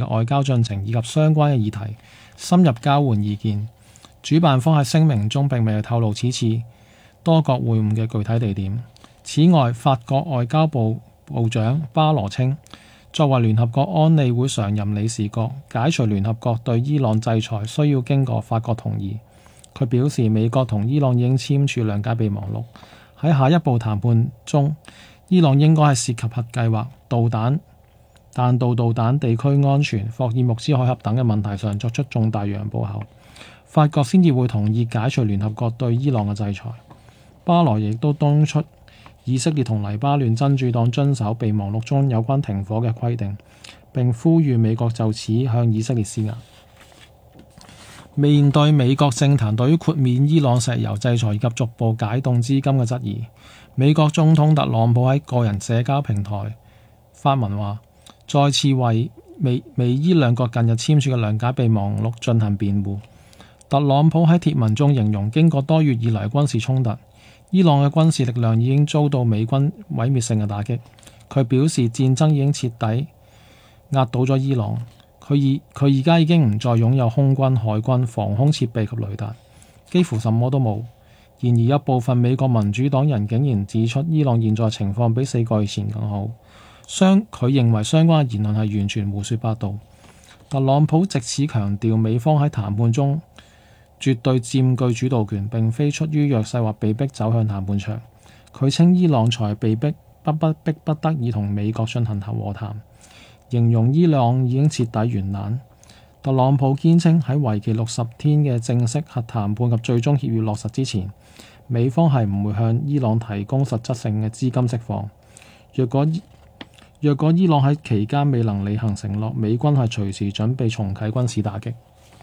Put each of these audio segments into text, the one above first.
嘅外交進程以及相關嘅議題，深入交換意見。主辦方喺聲明中並未透露此次多國會晤嘅具體地點。此外，法國外交部部長巴羅稱，作為聯合國安理會常任理事國，解除聯合國對伊朗制裁需要經過法國同意。佢表示，美國同伊朗已經簽署諒解備忘錄，喺下一步談判中，伊朗應該係涉及核計劃、導彈、彈道導彈、地區安全、霍爾木茲海峽等嘅問題上作出重大讓步後，法國先至會同意解除聯合國對伊朗嘅制裁。巴羅亦都敦促以色列同黎巴嫩真主黨遵守備忘錄中有關停火嘅規定，並呼籲美國就此向以色列施壓。面對美國政壇對於豁免伊朗石油制裁以及逐步解凍資金嘅質疑，美國總統特朗普喺個人社交平台發文話，再次為美伊兩國近日簽署嘅諒解備忘錄進行辯護。特朗普喺貼文中形容，經過多月以來軍事衝突，伊朗嘅軍事力量已經遭到美軍毀滅性嘅打擊。佢表示戰爭已經徹底壓倒咗伊朗，佢而家已經唔再擁有空軍、海軍、防空設備及雷達，幾乎什麼都冇。然而有部分美國民主黨人竟然指出，伊朗現在情況比4個月前更好。佢認為相關嘅言論係完全胡說八道。特朗普藉此強調，美方喺談判中絕對佔據主導權，並非出於弱勢或被迫走向談判場。佢稱伊朗才被逼不得已同美國進行和談，形容伊朗已經徹底軟爛。特朗普堅稱喺為期60天嘅正式核談判及最終協議落實之前，美方係唔會向伊朗提供實質性嘅資金釋放。若果伊朗喺期間未能履行承諾，美軍係隨時準備重啟軍事打擊。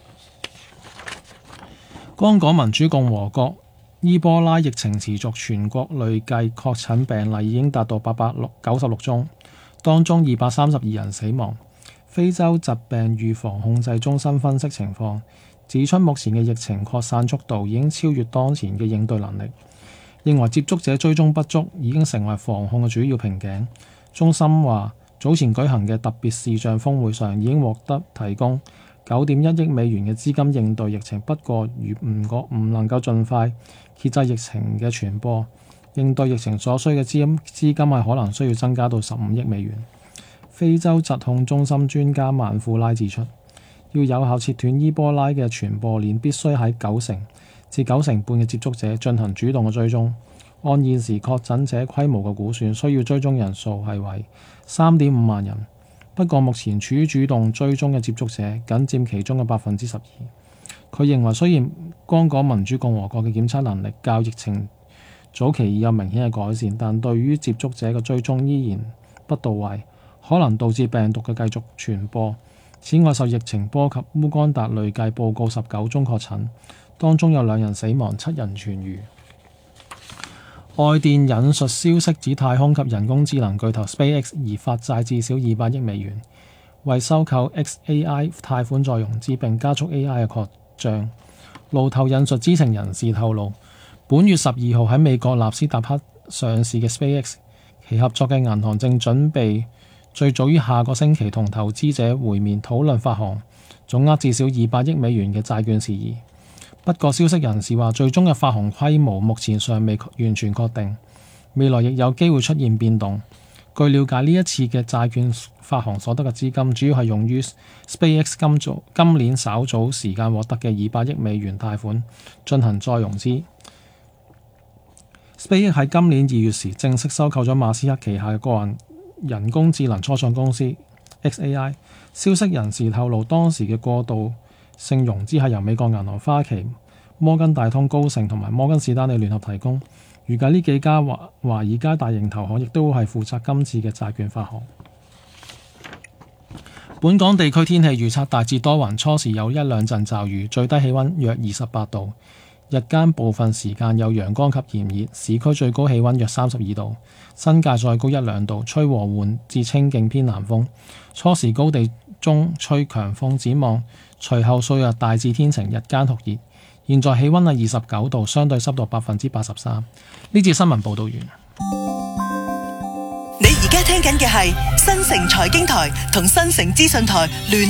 剛果民主共和國伊波拉疫情持續，全國累計確診病例已經達到896宗，當中232人死亡。非洲疾病預防控制中心分析情況，指出目前嘅疫情擴散速度已經超越當前嘅應對能力，認為接觸者追蹤不足已經成為防控嘅主要瓶頸。中心話，早前舉行嘅特別視像峰會上已經獲得提供9.1億美元嘅資金應對疫情，不過如唔能夠盡快遏制疫情嘅傳播，應對疫情所需嘅資金係可能需要增加到15億美元。非洲疾控中心專家曼庫拉指出，要有效切斷伊波拉嘅傳播鏈，必須喺90%至90%半嘅接觸者進行主動嘅追蹤。按現時確診者規模嘅估算，需要追蹤人數係為3.5萬人。不過目前處於主動追蹤嘅接觸者僅佔其中嘅12%。佢認為雖然剛果民主共和國嘅檢測能力較疫情早期已有明顯嘅改善，但對於接觸者嘅追蹤依然不到位，可能導致病毒嘅繼續傳播。此外，受疫情波及，烏干達累計報告19宗確診，當中有2人死亡，7人痊癒。外電引述消息指，太空及人工智能巨頭 SpaceX 擬發債至少200億美元，為收購 xAI 貸款再融資並加速 AI 嘅擴張。路透引述知情人士透露，本月12號喺美國納斯達克上市嘅 SpaceX， 其合作嘅銀行正準備最早於下個星期同投資者會面，討論發行總額至少200億美元嘅債券事宜。不過消息人士話，最終嘅發行規模目前尚未完全確定，未來亦有機會出現變動。據了解，呢一次嘅債券發行所得嘅資金主要係用於 SpaceX 今年稍早時間獲得嘅200億美元貸款進行再融資。SpaceX 喺今年2月時正式收購咗馬斯克旗下嘅個人人工智能初創公司 xAI。消息人士透露，當時嘅過渡性融資係由美國銀行花旗、摩根大通、高盛同埋摩根士丹利聯合提供。預計呢幾家華爾街大型投行亦都係負責今次嘅債券發行。本港地區天氣預測大致多雲，初時有1兩陣驟雨，最低氣溫約28度，日間部分時間有陽光及炎熱，市區最高氣溫約32度，新界再高1兩度，吹和緩至清勁偏南風，初時高地中吹強風。展望隨後數日大致天晴，日間酷熱。現在氣溫係29度，相對濕度83%。呢節新聞報道完。 你而家聽緊嘅係新城財經台同新城資訊台聯